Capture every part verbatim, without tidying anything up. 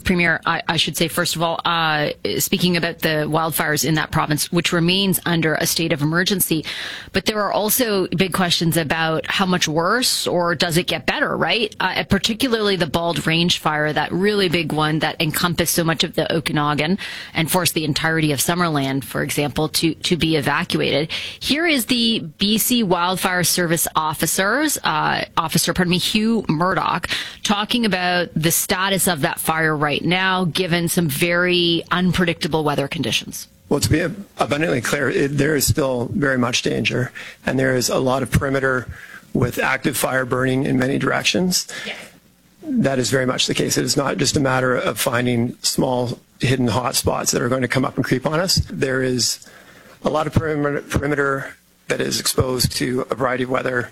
Premier, I, I should say, first of all, uh, speaking about the wildfires in that province, which remains under a state of emergency. But there are also big questions about how much worse, or does it get better, right? Uh, particularly the Bald Range fire, that really big one that encompassed so much of the Okanagan and forced the entirety of Summerland, for example, to, to be evacuated. Here is the B C Wildfire Service officers, uh, officer, pardon me, Hugh Murdoch, talking about the status of that fire right now, given some very unpredictable weather conditions. Well, to be abundantly clear, it, there is still very much danger, and there is a lot of perimeter with active fire burning in many directions. Yes. That is very much the case. It is not just a matter of finding small hidden hot spots that are going to come up and creep on us. There is a lot of perimeter, perimeter that is exposed to a variety of weather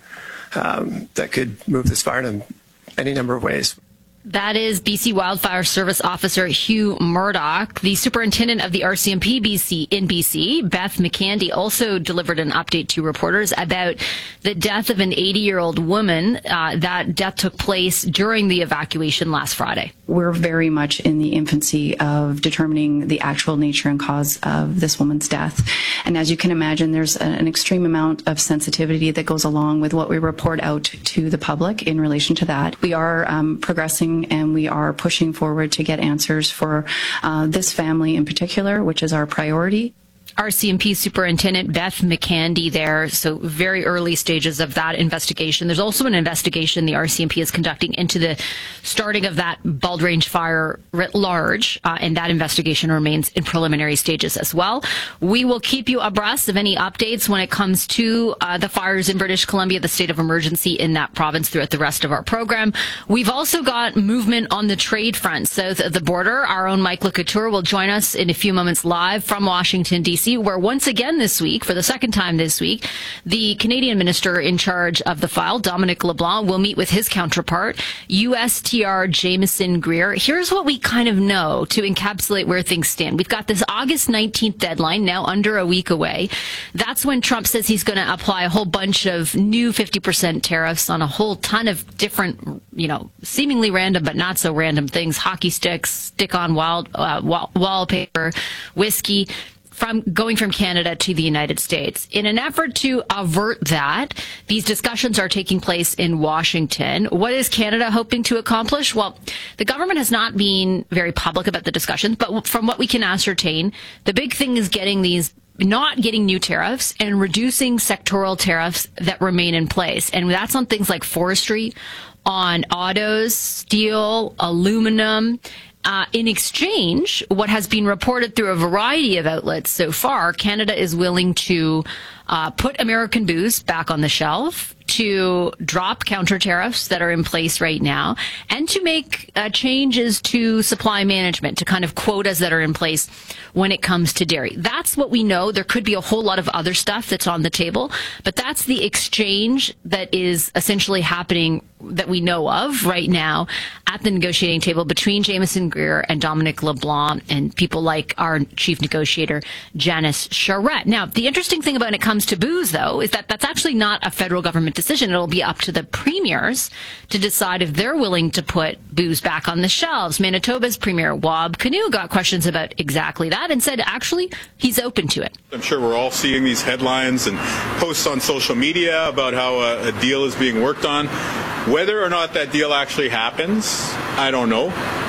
um, that could move this fire in any number of ways. That is B C Wildfire Service Officer Hugh Murdoch. The superintendent of the R C M P B C in B C, Beth McCandy, also delivered an update to reporters about the death of an eighty-year-old woman. Uh, that death took place during the evacuation last Friday. We're very much in the infancy of determining the actual nature and cause of this woman's death. And as you can imagine, there's an extreme amount of sensitivity that goes along with what we report out to the public in relation to that. We are um, progressing and we are pushing forward to get answers for uh, this family in particular, which is our priority. R C M P Superintendent Beth McCandy there. So very early stages of that investigation. There's also an investigation the R C M P is conducting into the starting of that Bald Range fire writ large, uh, and that investigation remains in preliminary stages as well. We will keep you abreast of any updates when it comes to uh, the fires in British Columbia, the state of emergency in that province throughout the rest of our program. We've also got movement on the trade front south of the border. Our own Mike LeCouture will join us in a few moments live from Washington, D C, where once again this week, for the second time this week, the Canadian minister in charge of the file, Dominic LeBlanc, will meet with his counterpart, U S T R Jamieson Greer. Here's what we kind of know to encapsulate where things stand. We've got this August nineteenth deadline, now under a week away. That's when Trump says he's going to apply a whole bunch of new fifty percent tariffs on a whole ton of different, you know, seemingly random but not so random things: hockey sticks, stick-on wild, uh, wall, wallpaper, whiskey, from going from Canada to the United States. In an effort to avert that, these discussions are taking place in Washington. What is Canada hoping to accomplish? Well, the government has not been very public about the discussions, but from what we can ascertain, the big thing is getting these not getting new tariffs and reducing sectoral tariffs that remain in place. And that's on things like forestry, on autos, steel, aluminum. Uh, in exchange, what has been reported through a variety of outlets so far, Canada is willing to uh, put American booze back on the shelf, to drop counter tariffs that are in place right now, and to make uh, changes to supply management, to kind of quotas that are in place when it comes to dairy. That's what we know. There could be a whole lot of other stuff that's on the table, but that's the exchange that is essentially happening that we know of right now at the negotiating table between Jamieson Greer and Dominic LeBlanc and people like our chief negotiator, Janice Charette. Now, the interesting thing about when it comes to booze, though, is that that's actually not a federal government decision. It'll be up to the premiers to decide if they're willing to put booze back on the shelves. Manitoba's Premier Wab Kinew got questions about exactly that and said actually he's open to it. I'm sure we're all seeing these headlines and posts on social media about how a, a deal is being worked on. Whether or not that deal actually happens, I don't know.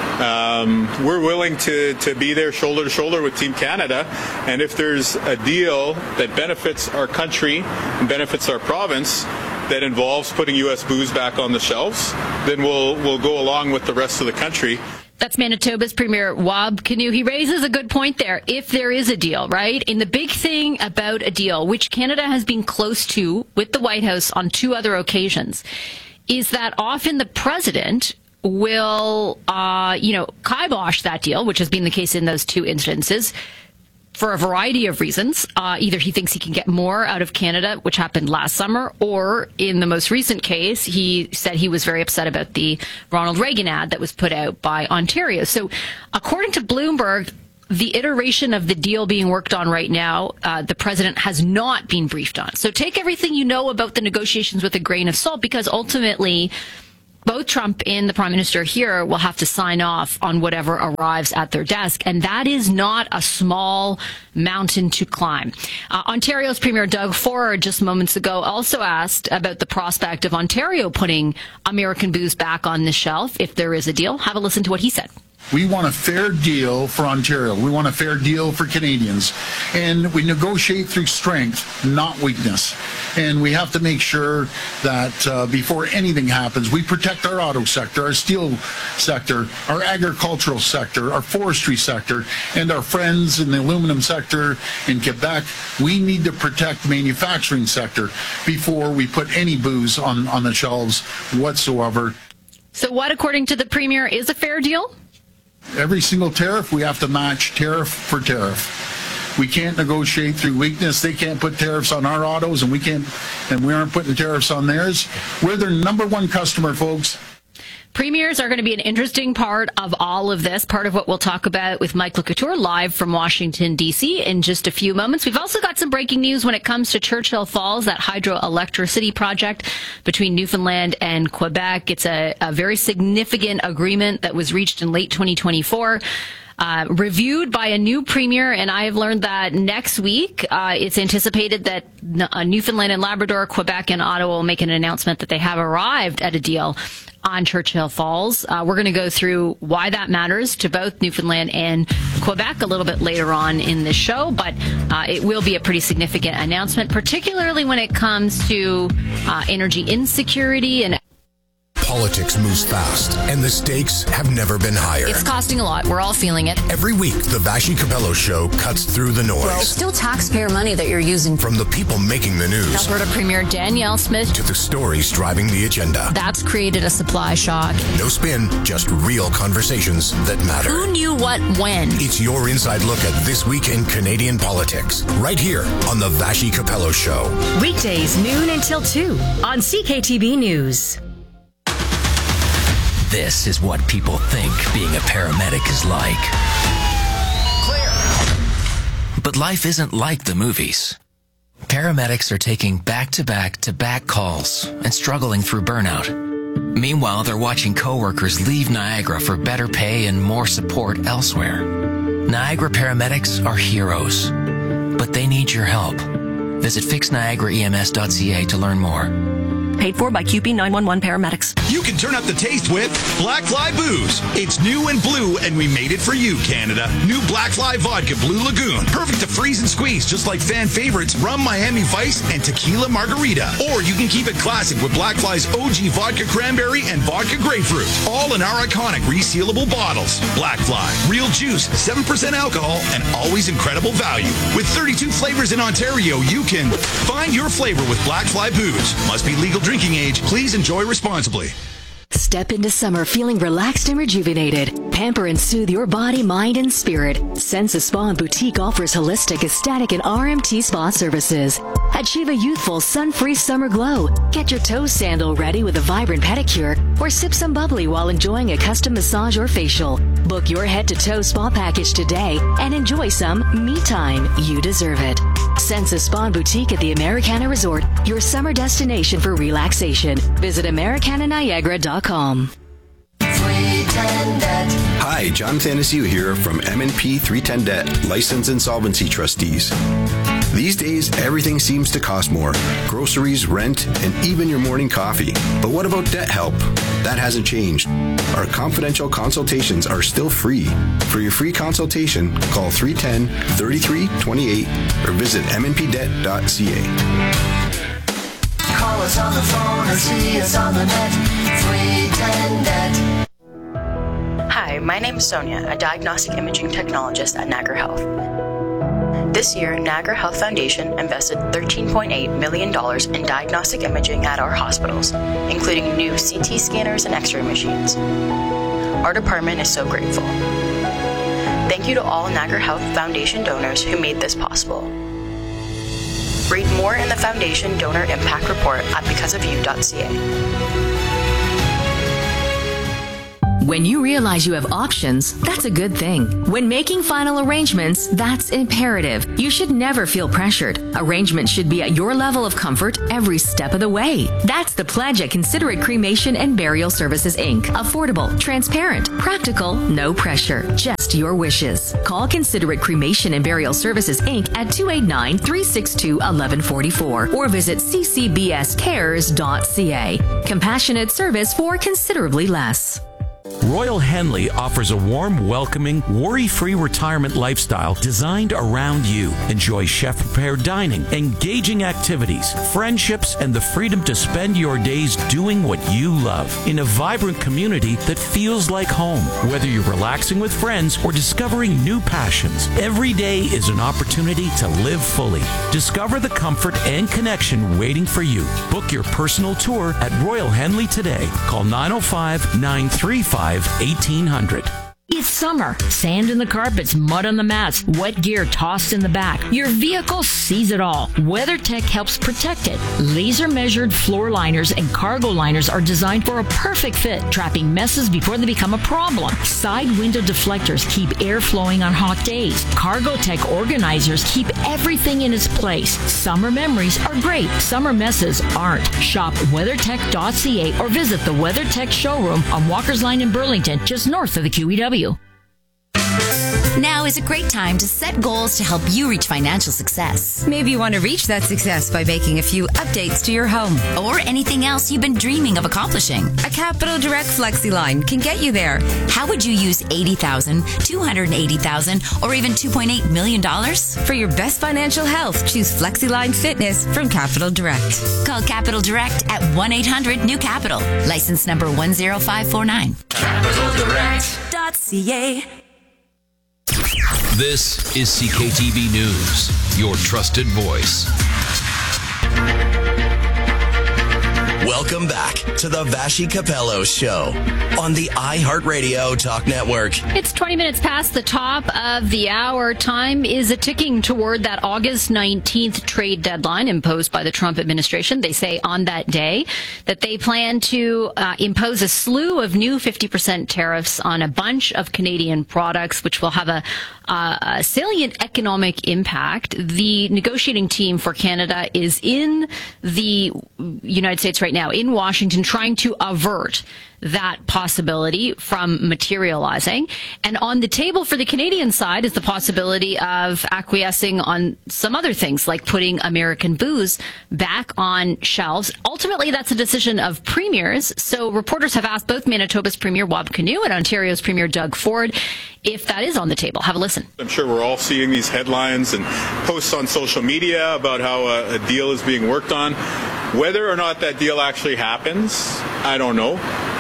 Um, we're willing to, to be there shoulder to shoulder with Team Canada, and if there's a deal that benefits our country and benefits our province that involves putting U S booze back on the shelves, then we'll we'll go along with the rest of the country. That's Manitoba's Premier Wab Kinew. He raises a good point there. If there is a deal, right? And the big thing about a deal, which Canada has been close to with the White House on two other occasions, is that often the president will, uh, you know, kibosh that deal, which has been the case in those two instances, for a variety of reasons. Uh, either he thinks he can get more out of Canada, which happened last summer, or in the most recent case, he said he was very upset about the Ronald Reagan ad that was put out by Ontario. So according to Bloomberg, the iteration of the deal being worked on right now, uh, the president has not been briefed on. So take everything you know about the negotiations with a grain of salt, because ultimately both Trump and the Prime Minister here will have to sign off on whatever arrives at their desk. And that is not a small mountain to climb. Uh, Ontario's Premier Doug Ford just moments ago also asked about the prospect of Ontario putting American booze back on the shelf if there is a deal. Have a listen to what he said. We want a fair deal for Ontario. We want a fair deal for Canadians. And we negotiate through strength, not weakness. And we have to make sure that uh, before anything happens, we protect our auto sector, our steel sector, our agricultural sector, our forestry sector, and our friends in the aluminum sector in Quebec. We need to protect the manufacturing sector before we put any booze on, on the shelves whatsoever. So what, according to the Premier, is a fair deal? Every single tariff, we have to match tariff for tariff. We can't negotiate through weakness. They can't put tariffs on our autos, and we can't, and we aren't putting tariffs on theirs. We're their number one customer, folks. Premiers are going to be an interesting part of all of this, part of what we'll talk about with Mike LeCouture live from Washington, D C in just a few moments. We've also got some breaking news when it comes to Churchill Falls, that hydroelectricity project between Newfoundland and Quebec. It's a, a very significant agreement that was reached in late twenty twenty-four. Uh, reviewed by a new premier, and I have learned that next week uh, it's anticipated that uh, Newfoundland and Labrador, Quebec, and Ottawa will make an announcement that they have arrived at a deal on Churchill Falls. Uh, we're going to go through why that matters to both Newfoundland and Quebec a little bit later on in the show, but uh, it will be a pretty significant announcement, particularly when it comes to uh, energy insecurity and Politics moves fast, and the stakes have never been higher. It's costing a lot. We're all feeling it. Every week, the Vashi Capello Show cuts through the noise. Well, it's still taxpayer money that you're using. From the people making the news Alberta Premier Danielle Smith to the stories driving the agenda. That's created a supply shock. No spin, just real conversations that matter. Who knew what when? It's your inside look at this week in Canadian politics, right here on the Vashi Capello Show. Weekdays, noon until two on C K T B News. This is what people think being a paramedic is like. Clear. But life isn't like the movies. Paramedics are taking back-to-back-to-back calls and struggling through burnout. Meanwhile, they're watching coworkers leave Niagara for better pay and more support elsewhere. Niagara paramedics are heroes, but they need your help. Visit fix niagara E M S dot C A to learn more. Paid for by Q P nine one one Paramedics. You can turn up the taste with Blackfly Booze. It's new and blue, and we made it for you, Canada. New Blackfly Vodka Blue Lagoon. Perfect to freeze and squeeze, just like fan favorites Rum Miami Vice and Tequila Margarita. Or you can keep it classic with Blackfly's O G Vodka Cranberry and Vodka Grapefruit. All in our iconic resealable bottles. Blackfly. Real juice, seven percent alcohol, and always incredible value. With thirty-two flavors in Ontario, you can find your flavor with Blackfly Booze. Must be legal drinking age. Please enjoy responsibly. Step into summer feeling relaxed and rejuvenated. Pamper and soothe your body, mind, and spirit. Sensa Spa and Boutique offers holistic, aesthetic, and R M T spa services. Achieve a youthful, sun-free summer glow. Get your toe sandal ready with a vibrant pedicure, or sip some bubbly while enjoying a custom massage or facial. Book your head-to-toe spa package today and enjoy some me time. You deserve it. Sensa Spa and Boutique at the Americana Resort, your summer destination for relaxation. Visit Americana Niagara dot com. Hi, John Thanasiu here from M and P three ten Debt, Licensed Insolvency Trustees. These days, everything seems to cost more. Groceries, rent, and even your morning coffee. But what about debt help? That hasn't changed. Our confidential consultations are still free. For your free consultation, call three one zero, three three two eight or visit m n p debt dot c a. Call us on the phone or see us on the net. three ten debt. Hi, my name is Sonia, a diagnostic imaging technologist at Niagara Health. This year, Niagara Health Foundation invested thirteen point eight million dollars in diagnostic imaging at our hospitals, including new C T scanners and X-ray machines. Our department is so grateful. Thank you to all Niagara Health Foundation donors who made this possible. Read more in the Foundation Donor Impact Report at because of you dot c a. When you realize you have options, that's a good thing. When making final arrangements, that's imperative. You should never feel pressured. Arrangements should be at your level of comfort every step of the way. That's the pledge at Considerate Cremation and Burial Services, Incorporated. Affordable, transparent, practical, no pressure, just your wishes. Call Considerate Cremation and Burial Services, Incorporated at two eight nine, three six two, one one four four or visit c c b s cares dot c a. Compassionate service for considerably less. Royal Henley offers a warm, welcoming, worry-free retirement lifestyle designed around you. Enjoy chef-prepared dining, engaging activities, friendships, and the freedom to spend your days doing what you love in a vibrant community that feels like home. Whether you're relaxing with friends or discovering new passions, every day is an opportunity to live fully. Discover the comfort and connection waiting for you. Book your personal tour at Royal Henley today. Call nine oh five, nine three five, eighteen hundred. It's summer. Sand in the carpets, mud on the mats, wet gear tossed in the back. Your vehicle sees it all. WeatherTech helps protect it. Laser-measured floor liners and cargo liners are designed for a perfect fit, trapping messes before they become a problem. Side window deflectors keep air flowing on hot days. CargoTech organizers keep everything in its place. Summer memories are great. Summer messes aren't. Shop weathertech dot c a or visit the WeatherTech showroom on Walker's Line in Burlington, just north of the Q E W. Now is a great time to set goals to help you reach financial success. Maybe you want to reach that success by making a few updates to your home. Or anything else you've been dreaming of accomplishing. A Capital Direct FlexiLine can get you there. How would you use eighty thousand dollars, two hundred eighty thousand dollars, or even two point eight million dollars? For your best financial health, choose FlexiLine Fitness from Capital Direct. Call Capital Direct at one eight hundred new capital. License number one zero five four nine. Capital Direct. .ca. This is C K T V News, your trusted voice. Welcome back to the Vashi Capello Show on the iHeartRadio Talk Network. It's twenty minutes past the top of the hour. Time is a ticking toward that August nineteenth trade deadline imposed by the Trump administration. They say on that day that they plan to uh, impose a slew of new fifty percent tariffs on a bunch of Canadian products, which will have a, uh, a salient economic impact. The negotiating team for Canada is in the United States right now, in Washington, trying to avert that possibility from materializing. And on the table for the Canadian side is the possibility of acquiescing on some other things, like putting American booze back on shelves. Ultimately, that's a decision of premiers. So reporters have asked both Manitoba's Premier Wab Kinew and Ontario's Premier Doug Ford if that is on the table. Have a listen. I'm sure we're all seeing these headlines and posts on social media about how a, a deal is being worked on. Whether or not that deal actually happens, I don't know.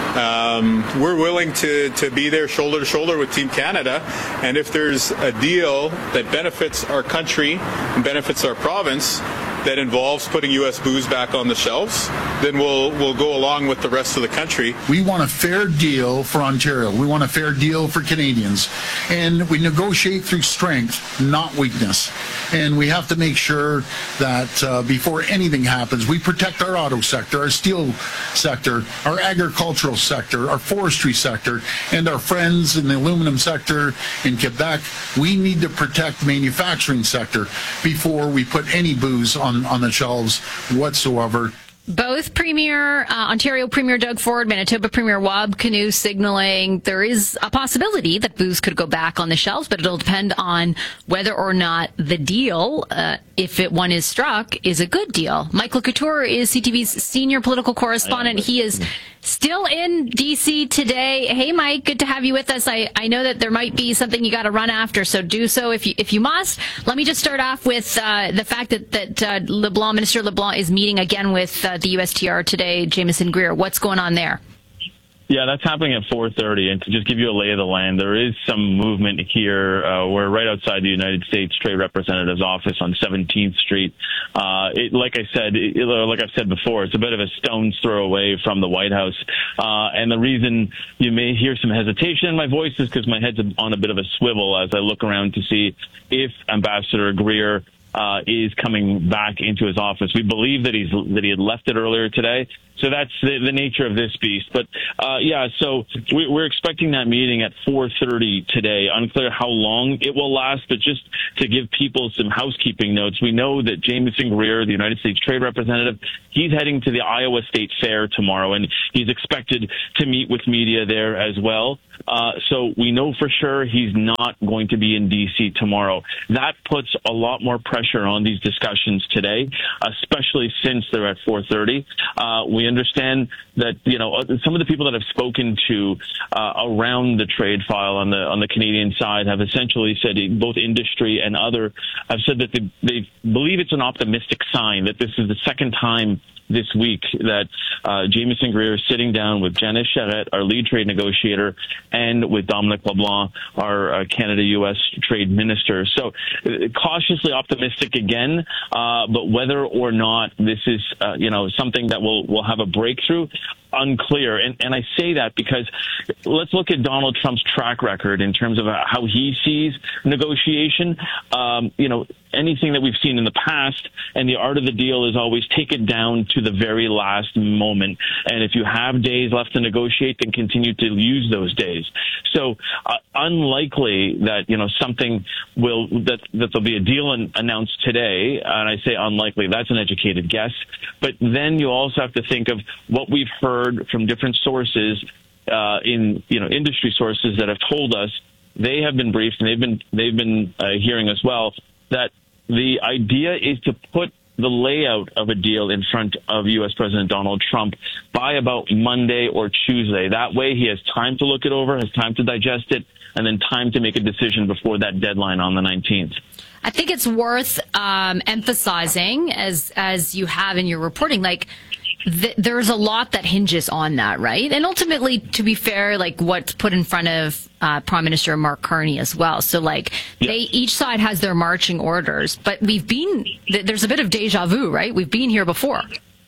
Um, we're willing to, to be there shoulder to shoulder with Team Canada, and if there's a deal that benefits our country and benefits our province that involves putting U S booze back on the shelves, then we'll we'll go along with the rest of the country. We want a fair deal for Ontario. We want a fair deal for Canadians. And we negotiate through strength, not weakness. And we have to make sure that uh, before anything happens, we protect our auto sector, our steel sector, our agricultural sector, our forestry sector, and our friends in the aluminum sector in Quebec. We need to protect the manufacturing sector before we put any booze on, on the shelves whatsoever. Both Premier, uh, Ontario Premier Doug Ford, Manitoba Premier Wab Kinew signaling there is a possibility that booze could go back on the shelves, but it'll depend on whether or not the deal, uh, if it one is struck, is a good deal. Michael Couture is C T V's senior political correspondent. He is still in D C today. Hey, Mike, good to have you with us. I, I know that there might be something you got to run after, so do so if you if you must. Let me just start off with uh, the fact that that uh, LeBlanc, Minister LeBlanc, is meeting again with uh, the U S T R today. Jameson Greer, what's going on there? Yeah, that's happening at four thirty. And to just give you a lay of the land, there is some movement here. Uh, we're right outside the United States Trade Representative's office on seventeenth Street. Uh, it, like I said, it, like I've said before, it's a bit of a stone's throw away from the White House. Uh, and the reason you may hear some hesitation in my voice is because my head's on a bit of a swivel as I look around to see if Ambassador Greer uh, is coming back into his office. We believe that he's that he had left it earlier today. So that's the, the nature of this beast. But, uh, yeah, so we, we're expecting that meeting at four thirty today. Unclear how long it will last, but just to give people some housekeeping notes, we know that Jamieson Greer, the United States Trade Representative, he's heading to the Iowa State Fair tomorrow, and he's expected to meet with media there as well. Uh, so we know for sure he's not going to be in D C tomorrow. That puts a lot more pressure on these discussions today, especially since they're at four thirty. Uh, we understand that, you know, some of the people that I've spoken to uh, around the trade file on the on the Canadian side have essentially said, both industry and other, have said that they, they believe it's an optimistic sign that this is the second time this week that uh, Jamieson Greer is sitting down with Janice Charette, our lead trade negotiator, and with Dominic LeBlanc, our uh, Canada-U S trade minister. So uh, cautiously optimistic again, uh, but whether or not this is, uh, you know, something that will, will have a breakthrough, unclear. And, and I say that because let's look at Donald Trump's track record in terms of how he sees negotiation. Um, you know, anything that we've seen in the past, and the art of the deal is always take it down to the very last moment. And if you have days left to negotiate, then continue to use those days. So uh, unlikely that, you know, something will, that, that there'll be a deal an, announced today. And I say unlikely, that's an educated guess. But then you also have to think of what we've heard from different sources, uh, in, you know, industry sources that have told us, they have been briefed and they've been, they've been uh, hearing as well, that the idea is to put the layout of a deal in front of U S President Donald Trump by about Monday or Tuesday. That way he has time to look it over, has time to digest it, and then time to make a decision before that deadline on the nineteenth. I think it's worth um, emphasizing, as as you have in your reporting, like, th- there's a lot that hinges on that, right? And ultimately, to be fair, like what's put in front of uh, Prime Minister Mark Carney as well. So, like, yeah. they each side has their marching orders, but we've been th- there's a bit of deja vu, right? We've been here before.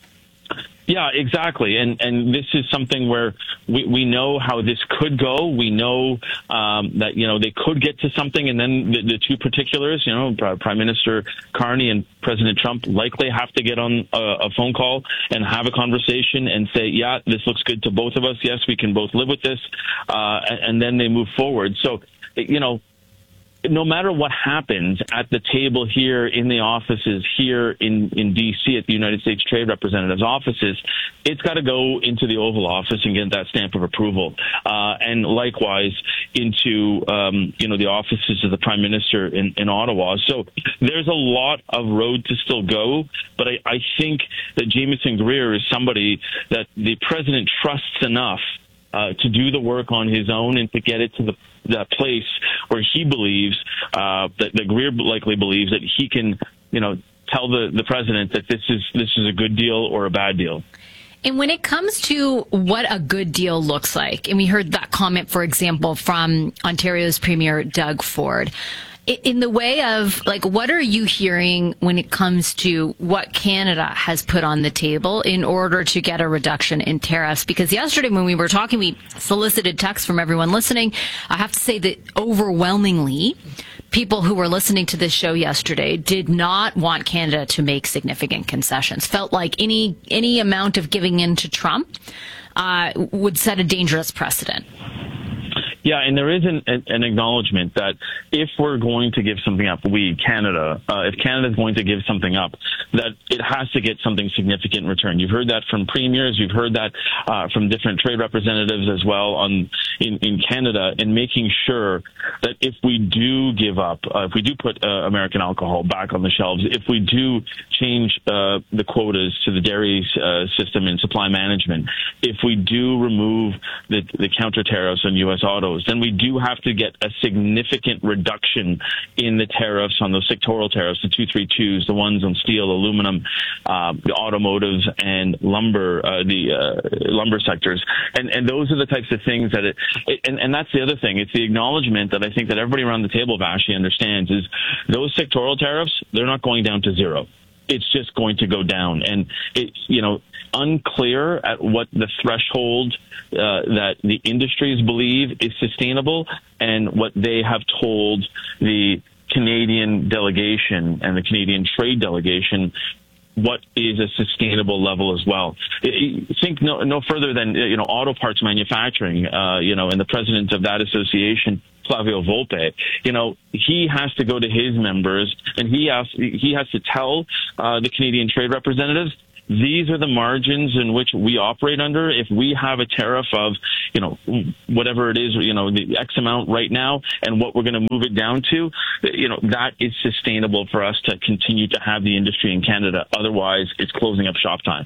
Yeah, exactly. And and this is something where we, we know how this could go. We know um, that, you know, they could get to something, and then the, the two particulars, you know, Prime Minister Carney and President Trump likely have to get on a, a phone call and have a conversation and say, yeah, this looks good to both of us. Yes, we can both live with this. Uh, and, and then they move forward. So, you know, no matter what happens at the table here in the offices here in, in D C at the United States Trade Representative's offices, it's got to go into the Oval Office and get that stamp of approval. Uh, and likewise into, um, you know, the offices of the Prime Minister in, in Ottawa. So there's a lot of road to still go. But I, I think that Jamieson Greer is somebody that the president trusts enough Uh, to do the work on his own and to get it to the, the place where he believes, uh, that, that Greer likely believes that he can, you know, tell the, the president that this is, this is a good deal or a bad deal. And when it comes to what a good deal looks like, and we heard that comment, for example, from Ontario's Premier Doug Ford, in the way of, like, what are you hearing when it comes to what Canada has put on the table in order to get a reduction in tariffs? Because yesterday when we were talking, we solicited texts from everyone listening. I have to say that overwhelmingly, people who were listening to this show yesterday did not want Canada to make significant concessions, felt like any any amount of giving in to Trump uh, would set a dangerous precedent. Yeah, and there is an, an acknowledgement that if we're going to give something up, we, Canada, uh, if Canada is going to give something up, that it has to get something significant in return. You've heard that from premiers. You've heard that uh, from different trade representatives as well on in, in Canada, and making sure that if we do give up, uh, if we do put uh, American alcohol back on the shelves, if we do change uh, the quotas to the dairy uh, system in supply management, if we do remove the, the counter tariffs on U S autos, then we do have to get a significant reduction in the tariffs on those sectoral tariffs, the two thirty-twos, the ones on steel, aluminum, uh, the automotive, and lumber, uh, the uh, lumber sectors. And and those are the types of things that it, it and, and that's the other thing. It's the acknowledgement that I think that everybody around the table, Vashi, understands is those sectoral tariffs, they're not going down to zero. It's just going to go down. And it's, you know, unclear at what the threshold uh, that the industries believe is sustainable and what they have told the Canadian delegation and the Canadian trade delegation what is a sustainable level as well. Think no, no further than, you know, auto parts manufacturing, uh, you know, and the president of that association, Flavio Volpe, you know, he has to go to his members and he has, he has to tell uh, the Canadian trade representatives, these are the margins in which we operate under. If we have a tariff of, you know, whatever it is, you know, the X amount right now and what we're going to move it down to, you know, that is sustainable for us to continue to have the industry in Canada. Otherwise, it's closing up shop time.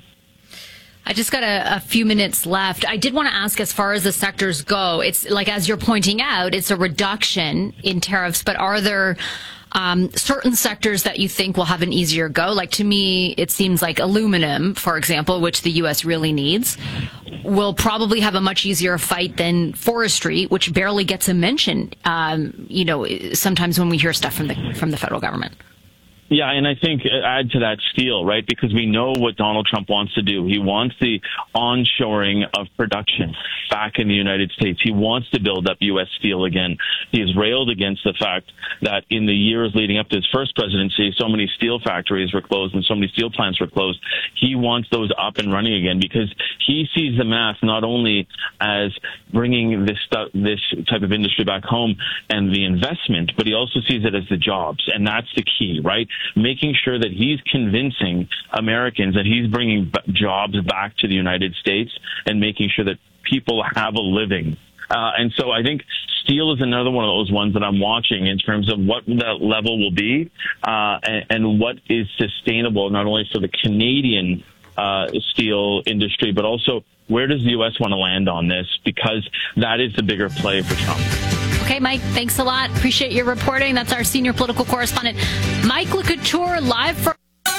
I just got a, a few minutes left. I did want to ask, as far as the sectors go, it's like, as you're pointing out, it's a reduction in tariffs, but are there Um, certain sectors that you think will have an easier go? Like, to me, it seems like aluminum, for example, which the U S really needs, will probably have a much easier fight than forestry, which barely gets a mention, um, you know, sometimes when we hear stuff from the from the federal government. Yeah, and I think add to that steel, right? Because we know what Donald Trump wants to do. He wants the onshoring of production back in the United States. He wants to build up U S steel again. He has railed against the fact that in the years leading up to his first presidency, so many steel factories were closed and so many steel plants were closed. He wants those up and running again because he sees the math not only as bringing this stuff, this type of industry back home and the investment, but he also sees it as the jobs. And that's the key, right? Making sure that he's convincing Americans that he's bringing b- jobs back to the United States and making sure that people have a living. Uh, and so I think steel is another one of those ones that I'm watching in terms of what that level will be uh, and, and what is sustainable, not only for the Canadian uh, steel industry, but also where does the U S want to land on this? Because that is the bigger play for Trump. Okay, Mike, thanks a lot. Appreciate your reporting. That's our senior political correspondent, Mike LeCouture, live from...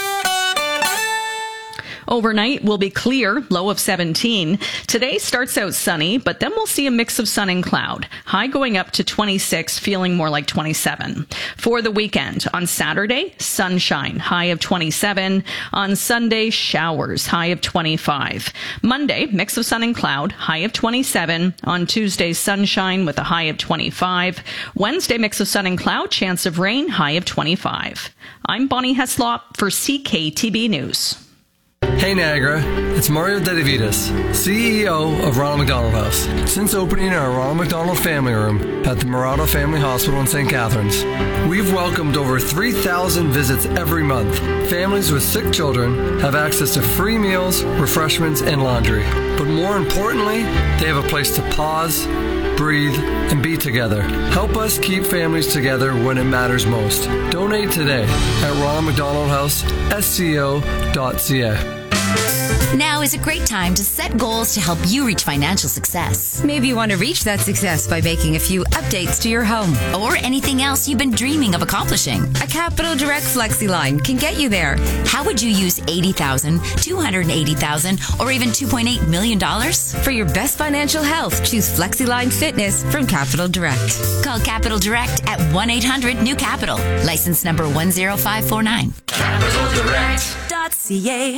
Overnight will be clear, low of seventeen. Today starts out sunny, but then we'll see a mix of sun and cloud. High going up to twenty-six, feeling more like twenty-seven. For the weekend, on Saturday, sunshine, high of twenty-seven. On Sunday, showers, high of twenty-five. Monday, mix of sun and cloud, high of twenty-seven. On Tuesday, sunshine with a high of twenty-five. Wednesday, mix of sun and cloud, chance of rain, high of twenty-five. I'm Bonnie Heslop for C K T B News. Hey Niagara, it's Mario Dedavidas, C E O of Ronald McDonald House. Since opening our Ronald McDonald Family Room at the Murado Family Hospital in Saint Catharines, we've welcomed over three thousand visits every month. Families with sick children have access to free meals, refreshments, and laundry. But more importantly, they have a place to pause, breathe, and be together. Help us keep families together when it matters most. Donate today at Ronald McDonald House, S C O dot C A. Now is a great time to set goals to help you reach financial success. Maybe you want to reach that success by making a few updates to your home. Or anything else you've been dreaming of accomplishing. A Capital Direct FlexiLine can get you there. How would you use eighty thousand dollars, two hundred eighty thousand dollars, or even two point eight million dollars? For your best financial health, choose FlexiLine Fitness from Capital Direct. Call Capital Direct at one eight hundred new capital. License number one zero five four nine. Capital Direct dot C A.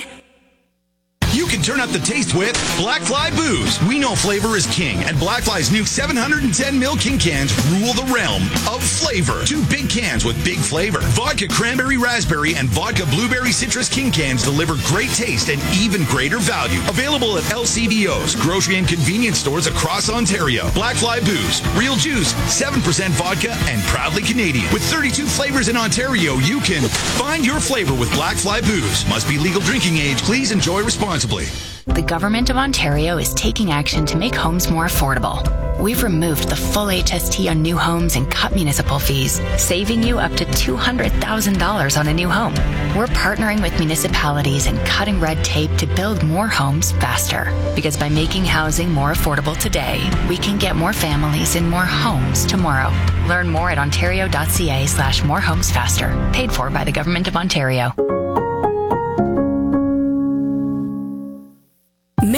You can turn up the taste with Black Fly Booze. We know flavor is king, and Black Fly's new seven hundred ten milliliter King cans rule the realm of flavor. Two big cans with big flavor. Vodka Cranberry Raspberry and Vodka Blueberry Citrus King cans deliver great taste and even greater value. Available at L C B Os, grocery and convenience stores across Ontario. Black Fly Booze. Real juice, seven percent vodka, and proudly Canadian. With thirty-two flavors in Ontario, you can find your flavor with Black Fly Booze. Must be legal drinking age. Please enjoy responsibly. The Government of Ontario is taking action to make homes more affordable. We've removed the full H S T on new homes and cut municipal fees, saving you up to two hundred thousand dollars on a new home. We're partnering with municipalities and cutting red tape to build more homes faster. Because by making housing more affordable today, we can get more families in more homes tomorrow. Learn more at ontario.ca slash more homes faster. Paid for by the Government of Ontario. Make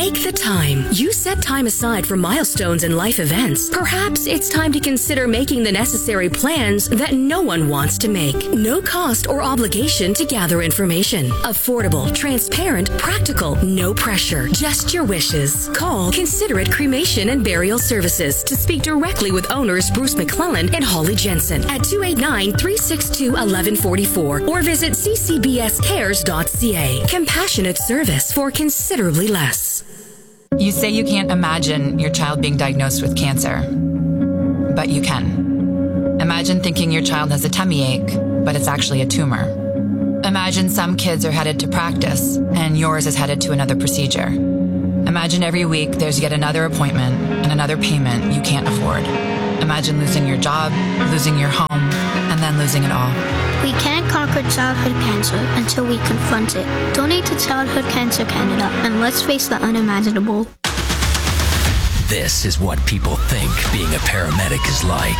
Take the time. You set time aside for milestones and life events. Perhaps it's time to consider making the necessary plans that no one wants to make. No cost or obligation to gather information. Affordable, transparent, practical, no pressure. Just your wishes. Call Considerate Cremation and Burial Services to speak directly with owners Bruce McClellan and Holly Jensen at two eight nine, three six two, one one four four or visit c c b s cares dot c a. Compassionate service for considerably less. You say you can't imagine your child being diagnosed with cancer, but you can. Imagine thinking your child has a tummy ache, but it's actually a tumor. Imagine some kids are headed to practice and yours is headed to another procedure. Imagine every week there's yet another appointment and another payment you can't afford. Imagine losing your job, losing your home, and then losing it all. We can't conquer childhood cancer until we confront it. Donate to Childhood Cancer Canada and let's face the unimaginable. This is what people think being a paramedic is like.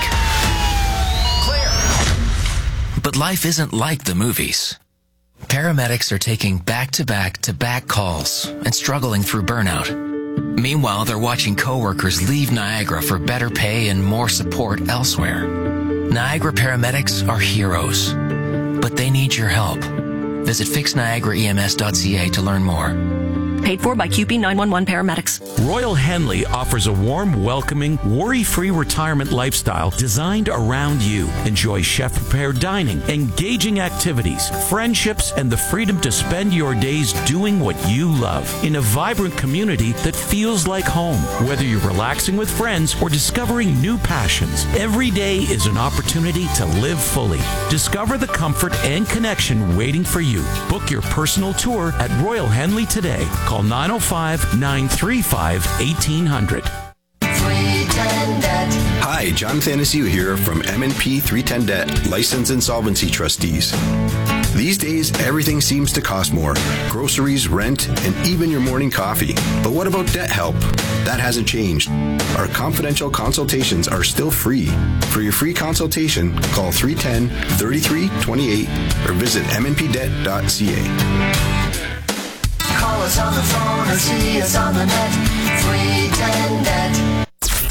Clear. But life isn't like the movies. Paramedics are taking back-to-back-to-back calls and struggling through burnout. Meanwhile, they're watching coworkers leave Niagara for better pay and more support elsewhere. Niagara paramedics are heroes, but they need your help. Visit fix niagara e m s dot c a to learn more. Paid for by Q P nine one one Paramedics. Royal Henley offers a warm, welcoming, worry-free retirement lifestyle designed around you. Enjoy chef-prepared dining, engaging activities, friendships, and the freedom to spend your days doing what you love in a vibrant community that feels like home. Whether you're relaxing with friends or discovering new passions, every day is an opportunity to live fully. Discover the comfort and connection waiting for you. Book your personal tour at Royal Henley today. Call nine oh five, nine three five, eighteen hundred. Hi, John Thanasiu here from M and P three ten Debt, Licensed Insolvency Trustees. These days, everything seems to cost more. Groceries, rent, and even your morning coffee. But what about debt help? That hasn't changed. Our confidential consultations are still free. For your free consultation, call three one zero, three three two eight or visit m n p debt dot c a. Call us on the phone or see us on the net. three ten net.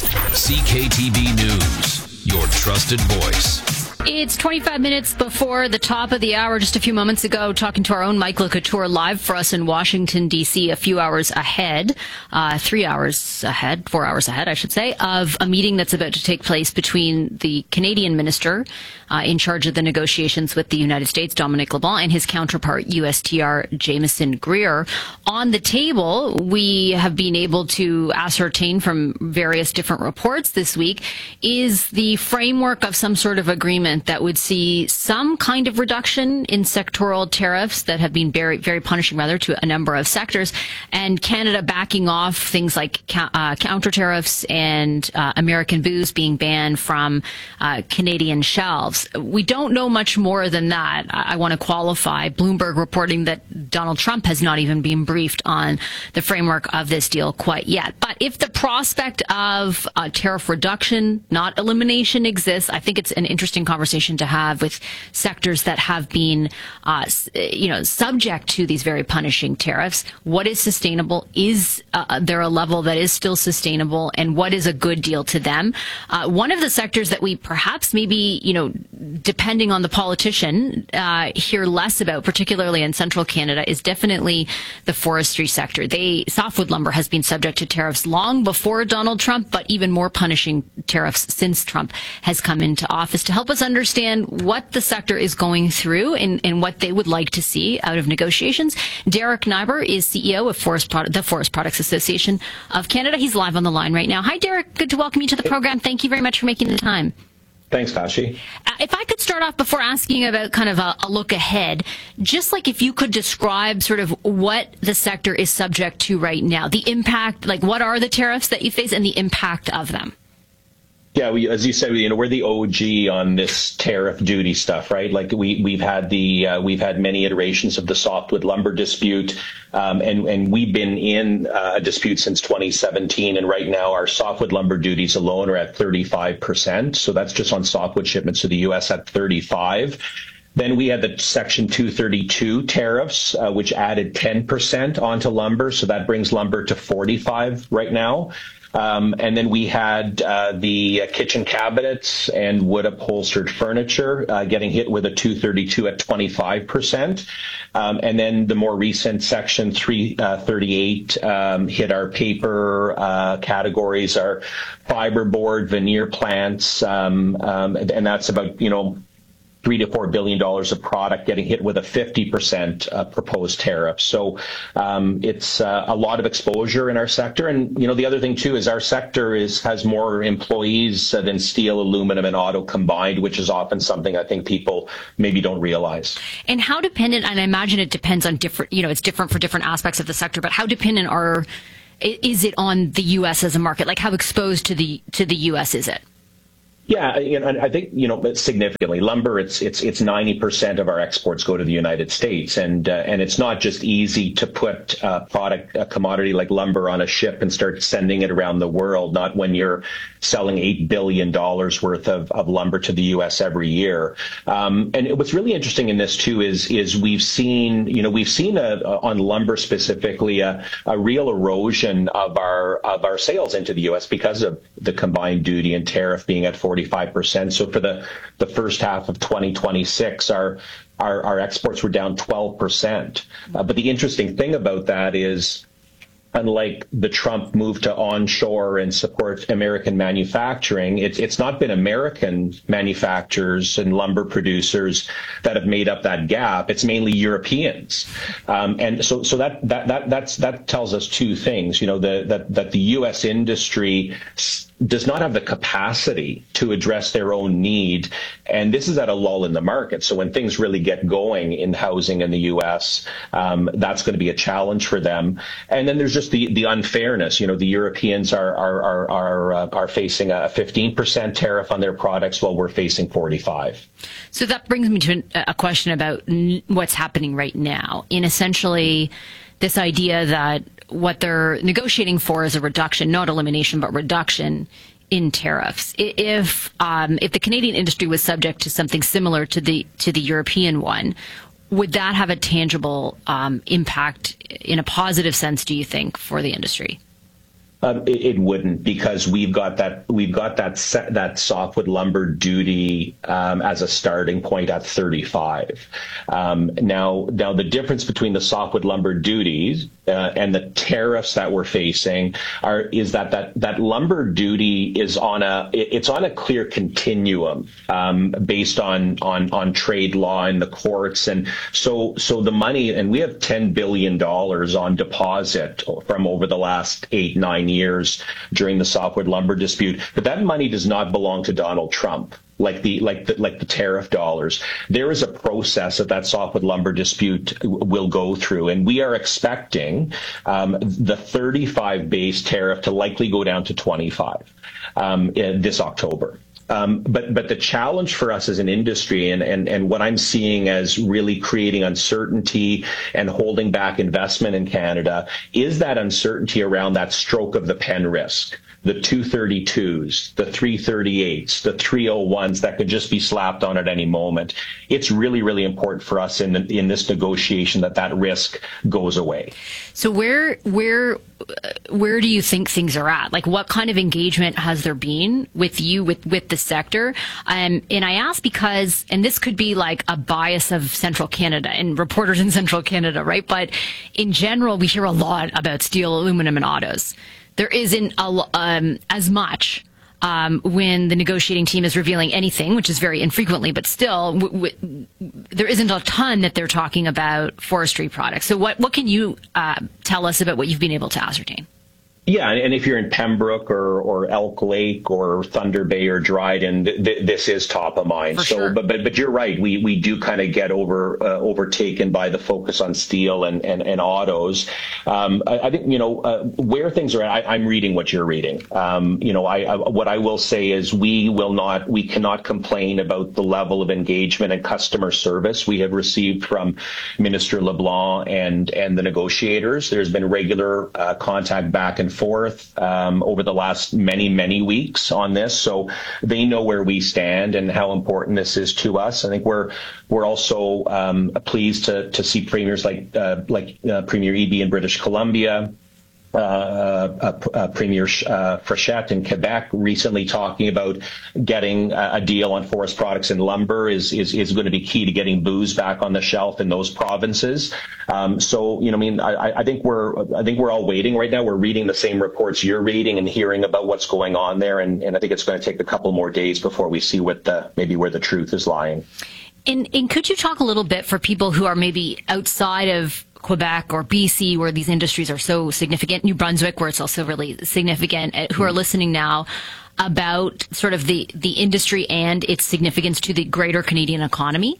C K T B News, your trusted voice. It's twenty-five minutes before the top of the hour. Just a few moments ago, talking to our own Mike LeCouture live for us in Washington, D C, a few hours ahead, uh, three hours ahead, four hours ahead, I should say, of a meeting that's about to take place between the Canadian minister uh, in charge of the negotiations with the United States, Dominic LeBlanc, and his counterpart, U S T R Jameson Greer. On the table, we have been able to ascertain from various different reports this week is the framework of some sort of agreement that would see some kind of reduction in sectoral tariffs that have been very, very punishing, rather, to a number of sectors, and Canada backing off things like uh, counter tariffs and uh, American booze being banned from uh, Canadian shelves. We don't know much more than that. I, I want to qualify. Bloomberg reporting that Donald Trump has not even been briefed on the framework of this deal quite yet. But if the prospect of uh, tariff reduction, not elimination, exists, I think it's an interesting conversation to have with sectors that have been, uh, you know, subject to these very punishing tariffs. What is sustainable? Is uh, there a level that is still sustainable? And what is a good deal to them? Uh, one of the sectors that we perhaps maybe, you know, depending on the politician, uh, hear less about, particularly in central Canada, is definitely the forestry sector. They, softwood lumber has been subject to tariffs long before Donald Trump, but even more punishing tariffs since Trump has come into office. To help us understand what the sector is going through and, and what they would like to see out of negotiations, Derek Nyber is C E O of Forest Pro- the Forest Products Association of Canada. He's live on the line right now. Hi, Derek. Good to welcome you to the program. Thank you very much for making the time. Thanks, Vashi. Uh, if I could start off before asking about kind of a, a look ahead, just like if you could describe sort of what the sector is subject to right now, the impact, like what are the tariffs that you face and the impact of them? Yeah, we, as you said, you know, we're the O G on this tariff duty stuff, right? Like we we've had the uh, we've had many iterations of the softwood lumber dispute, um, and and we've been in uh, a dispute since twenty seventeen, and right now our softwood lumber duties alone are at thirty-five percent. So that's just on softwood shipments to the U S at thirty-five. Then we had the Section two thirty-two tariffs, uh, which added ten percent onto lumber. So that brings lumber to forty-five right now. Um, and then we had uh, the kitchen cabinets and wood upholstered furniture uh, getting hit with a two thirty-two at twenty-five percent. Um, and then the more recent Section three thirty-eight um, hit our paper uh, categories, our fiberboard, veneer plants, um, um, and that's about, you know, three to four billion dollars of product getting hit with a fifty percent uh, proposed tariff. So um, it's uh, a lot of exposure in our sector. And you know, the other thing too is our sector is has more employees uh, than steel, aluminum, and auto combined, which is often something I think people maybe don't realize. And how dependent? And I imagine it depends on different. You know, it's different for different aspects of the sector. But how dependent are is it on the U S as a market? Like how exposed to the to the U S is it? Yeah, you know, I think, you know, significantly. Lumber, it's it's it's ninety percent of our exports go to the United States, and uh, and it's not just easy to put a product, a commodity like lumber on a ship and start sending it around the world. Not when you're selling eight billion dollars worth of, of lumber to the U S every year. Um, and what's really interesting in this too is is we've seen, you know, we've seen a, a, on lumber specifically a, a real erosion of our of our sales into the U S because of the combined duty and tariff being at forty-five percent. So for the, the first half of twenty twenty-six, our our, our exports were down twelve percent. Uh, but the interesting thing about that is, unlike the Trump move to onshore and support American manufacturing, it's it's not been American manufacturers and lumber producers that have made up that gap. It's mainly Europeans, um, and so so that that that that's that tells us two things. You know, the, that that the U S industry does not have the capacity to address their own need. And this is at a lull in the market. So when things really get going in housing in the U S, um, that's going to be a challenge for them. And then there's just the, the unfairness. You know, the Europeans are are are are, uh, are facing a fifteen percent tariff on their products while we're facing forty-five. So that brings me to a question about what's happening right now in essentially this idea that what they're negotiating for is a reduction, not elimination, but reduction in tariffs. If um, if the Canadian industry was subject to something similar to the to the European one, would that have a tangible um, impact in a positive sense, do you think, for the industry? Um, it, it wouldn't, because we've got that we've got that set, that softwood lumber duty um, as a starting point at thirty-five. Um, now, now the difference between the softwood lumber duties uh, and the tariffs that we're facing are is that that that lumber duty is on a it, it's on a clear continuum um, based on on on trade law in the courts, and so so the money, and we have ten billion dollars on deposit from over the last eight nine years during the softwood lumber dispute, but that money does not belong to Donald Trump like the like the like the tariff dollars. There is a process that that softwood lumber dispute will go through, and we are expecting um, the thirty-five base tariff to likely go down to twenty-five um, in this October. Um, but but the challenge for us as an industry, and, and, and what I'm seeing as really creating uncertainty and holding back investment in Canada, is that uncertainty around that stroke of the pen risk. The two thirty-twos, the three thirty-eights, the three oh ones that could just be slapped on at any moment. It's really, really important for us in in this negotiation that that risk goes away. So where where where do you think things are at? Like, what kind of engagement has there been with you with with the sector? Um, and I ask because, and this could be like a bias of Central Canada and reporters in Central Canada, right? But in general, we hear a lot about steel, aluminum, and autos. There isn't a, um, as much um, when the negotiating team is revealing anything, which is very infrequently, but still, w- w- there isn't a ton that they're talking about forestry products. So what, what can you uh, tell us about what you've been able to ascertain? Yeah, and if you're in Pembroke or, or Elk Lake or Thunder Bay or Dryden, th- th- this is top of mind. For so, sure. but but but you're right. We we do kind of get over uh, overtaken by the focus on steel and and, and autos. Um, I, I think you know uh, where things are at. I, I'm reading what you're reading. Um, you know, I, I what I will say is we will not, we cannot complain about the level of engagement and customer service we have received from Minister LeBlanc and and the negotiators. There's been regular uh, contact back and forth um, over the last many, many weeks on this. So they know where we stand and how important this is to us. I think we're we're also um, pleased to to see premiers like uh, like uh, Premier Eby in British Columbia. Uh, uh, uh, Premier uh, Frechette in Quebec recently talking about getting a, a deal on forest products and lumber is, is is going to be key to getting booze back on the shelf in those provinces. Um, so, you know, I mean, I, I think we're I think we're all waiting right now. We're reading the same reports you're reading and hearing about what's going on there, and, and I think it's going to take a couple more days before we see what the maybe where the truth is lying. And, and could you talk a little bit for people who are maybe outside of Quebec or B C, where these industries are so significant, New Brunswick, where it's also really significant, who are listening now, about sort of the, the industry and its significance to the greater Canadian economy?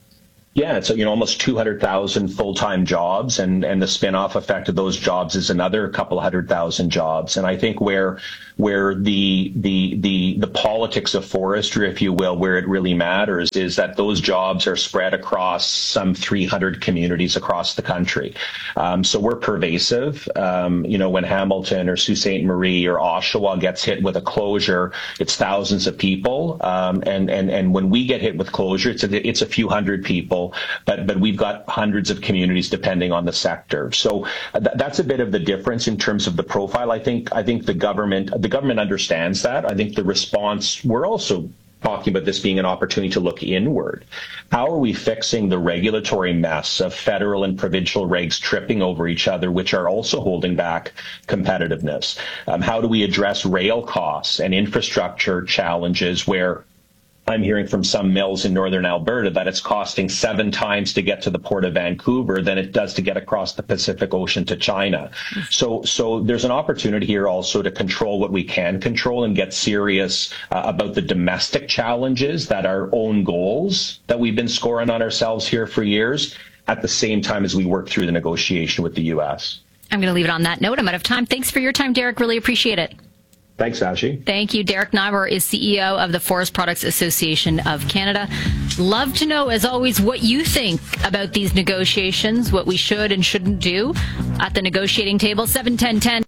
Yeah, it's, you know, almost two hundred thousand full-time jobs, and, and the spin-off effect of those jobs is another couple hundred thousand jobs. And I think where where the the the the politics of forestry, if you will, where it really matters is that those jobs are spread across some three hundred communities across the country. Um, so we're pervasive. Um, you know, when Hamilton or Sault Ste. Marie or Oshawa gets hit with a closure, it's thousands of people. Um, and and and when we get hit with closure, it's a, it's a few hundred people. But but we've got hundreds of communities depending on the sector. So th- that's a bit of the difference in terms of the profile. I think I think the government the government understands that. I think the response, we're also talking about this being an opportunity to look inward. How are we fixing the regulatory mess of federal and provincial regs tripping over each other, which are also holding back competitiveness? Um, how do we address rail costs and infrastructure challenges where I'm hearing from some mills in northern Alberta that it's costing seven times to get to the port of Vancouver than it does to get across the Pacific Ocean to China. So, so there's an opportunity here also to control what we can control and get serious uh, about the domestic challenges that are own goals that we've been scoring on ourselves here for years, at the same time as we work through the negotiation with the U S. I'm going to leave it on that note. I'm out of time. Thanks for your time, Derek. Really appreciate it. Thanks, Ashi. Thank you. Derek Nybor is C E O of the Forest Products Association of Canada. Love to know, as always, what you think about these negotiations, what we should and shouldn't do at the negotiating table. seven ten ten.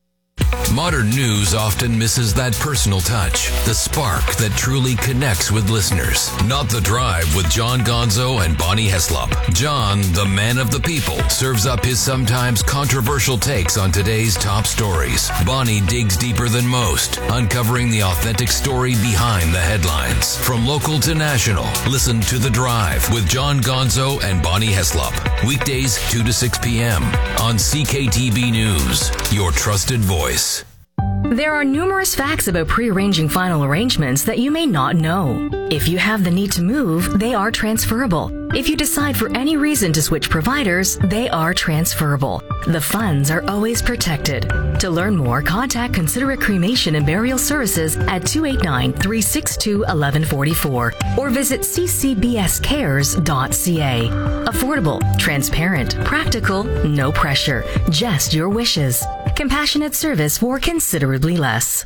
Modern news often misses that personal touch, the spark that truly connects with listeners. Not The Drive with John Gonzo and Bonnie Heslop. John, the man of the people, serves up his sometimes controversial takes on today's top stories. Bonnie digs deeper than most, uncovering the authentic story behind the headlines. From local to national, listen to The Drive with John Gonzo and Bonnie Heslop. Weekdays two to six p.m. on C K T B News, your trusted voice. There are numerous facts about pre-arranging final arrangements that you may not know. If you have the need to move, they are transferable. If you decide for any reason to switch providers, they are transferable. The funds are always protected. To learn more, contact Considerate Cremation and Burial Services at two eight nine, three six two, one one four four or visit c c b s cares dot c a. Affordable, transparent, practical, no pressure, just your wishes. Compassionate service for considerably less.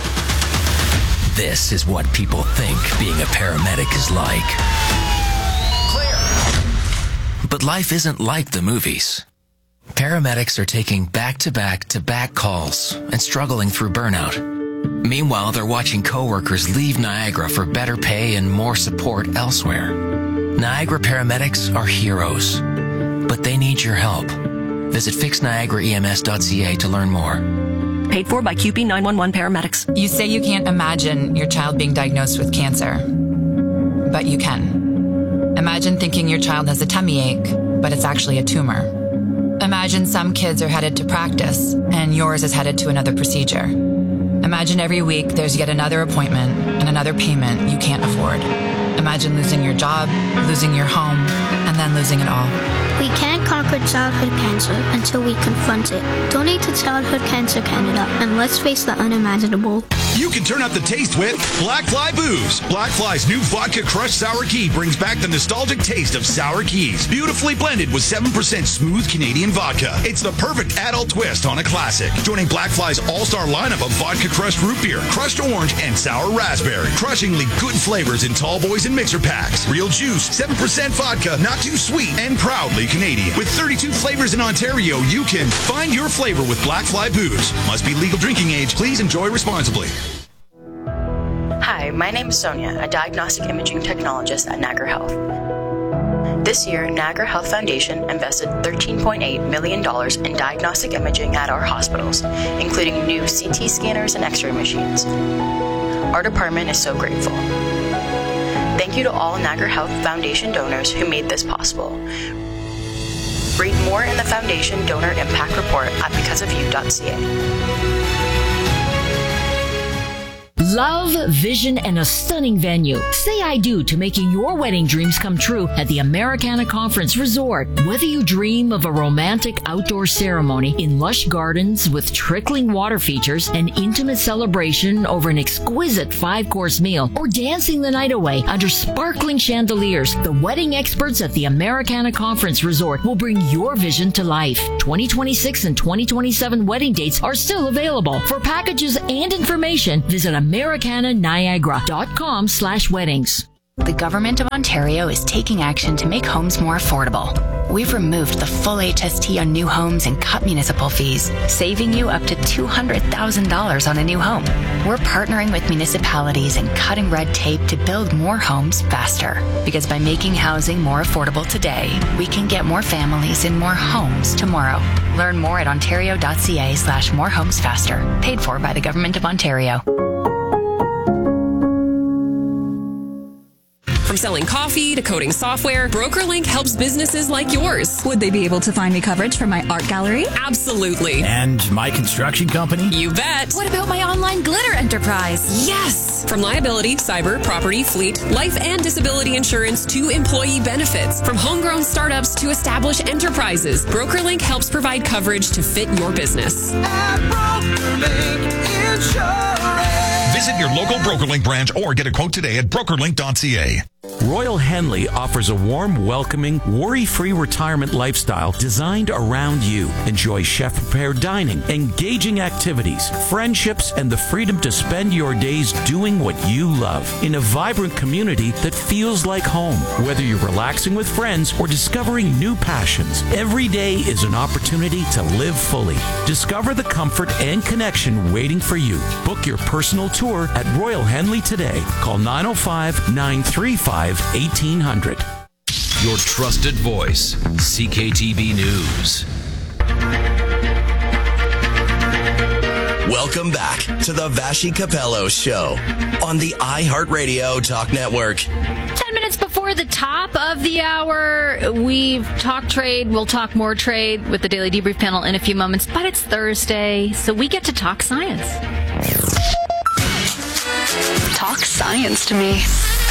This is what people think being a paramedic is like. Clear. But life isn't like the movies. Paramedics are taking back-to-back-to-back calls and struggling through burnout. Meanwhile, they're watching coworkers leave Niagara for better pay and more support elsewhere. Niagara paramedics are heroes, but they need your help. Visit fix niagara e m s dot c a to learn more. Paid for by Q P nine one one Paramedics. You say you can't imagine your child being diagnosed with cancer, but you can. Imagine thinking your child has a tummy ache, but it's actually a tumor. Imagine some kids are headed to practice, and yours is headed to another procedure. Imagine every week there's yet another appointment and another payment you can't afford. Imagine losing your job, losing your home, and then losing it all. We can't conquer childhood cancer until we confront it. Donate to Childhood Cancer Canada, and let's face the unimaginable. You can turn up the taste with Black Fly Booze. Black Fly's new Vodka Crushed Sour Key brings back the nostalgic taste of sour keys, beautifully blended with seven percent smooth Canadian vodka. It's the perfect adult twist on a classic. Joining Black Fly's all-star lineup of Vodka Crushed Root Beer, Crushed Orange, and Sour Raspberry. Crushingly good flavors in tall boys and mixer packs. Real juice, seven percent vodka, not too sweet, and proudly Canadian. With thirty-two flavors in Ontario, you can find your flavor with Black Fly Booze. Must be legal drinking age. Please enjoy responsibly. Hi, my name is Sonia, a diagnostic imaging technologist at Niagara Health. This year, Niagara Health Foundation invested thirteen point eight million dollars in diagnostic imaging at our hospitals, including new C T scanners and X-ray machines. Our department is so grateful. Thank you to all Niagara Health Foundation donors who made this possible. Read more in the Foundation Donor Impact Report at because of you dot c a. Love, vision, and a stunning venue. Say I do to making your wedding dreams come true at the Americana Conference Resort. Whether you dream of a romantic outdoor ceremony in lush gardens with trickling water features, an intimate celebration over an exquisite five-course meal, or dancing the night away under sparkling chandeliers, the wedding experts at the Americana Conference Resort will bring your vision to life. twenty twenty-six and twenty twenty-seven wedding dates are still available. For packages and information, visit Americana Niagara dot com slash weddings. The Government of Ontario is taking action to make homes more affordable. We've removed the full H S T on new homes and cut municipal fees, saving you up to two hundred thousand dollars on a new home. We're partnering with municipalities and cutting red tape to build more homes faster. Because by making housing more affordable today, we can get more families in more homes tomorrow. Learn more at ontario dot c a slash more homes faster. Paid for by the Government of Ontario. From selling coffee to coding software, BrokerLink helps businesses like yours. Would they be able to find me coverage for my art gallery? Absolutely. And my construction company? You bet. What about my online glitter enterprise? Yes. From liability, cyber, property, fleet, life and disability insurance to employee benefits. From homegrown startups to established enterprises, BrokerLink helps provide coverage to fit your business. At BrokerLink Insurance. Visit your local BrokerLink branch or get a quote today at broker link dot c a. Royal Henley offers a warm, welcoming, worry-free retirement lifestyle designed around you. Enjoy chef-prepared dining, engaging activities, friendships, and the freedom to spend your days doing what you love in a vibrant community that feels like home. Whether you're relaxing with friends or discovering new passions, every day is an opportunity to live fully. Discover the comfort and connection waiting for you. Book your personal tour at Royal Henley today. Call nine oh five, nine three five, eighteen hundred. Your trusted voice, C K T V News. Welcome back to the Vashi Capello Show on the iHeartRadio Talk Network. Ten minutes before the top of the hour, we've talked trade. We'll talk more trade with the Daily Debrief panel in a few moments, but it's Thursday, so we get to talk science. Talk science to me.